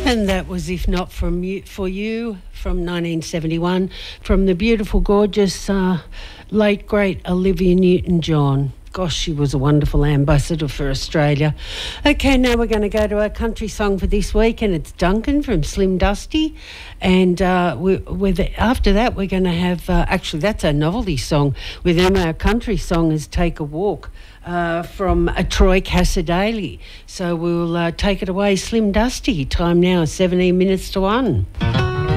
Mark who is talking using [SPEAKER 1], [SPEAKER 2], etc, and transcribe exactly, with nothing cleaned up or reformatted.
[SPEAKER 1] And that was If Not From You, For You from nineteen seventy-one from the beautiful, gorgeous, uh, late, great Olivia Newton-John. Gosh, she was a wonderful ambassador for Australia. Okay, now we're going to go to our country song for this week, and it's Duncan from Slim Dusty. And uh, we, with after that, we're going to have, uh, actually, that's our novelty song. With them, our country song is Take a Walk uh, from uh, Troy Cassar-Daley. So we'll uh, take it away, Slim Dusty. Time now, seventeen minutes to one.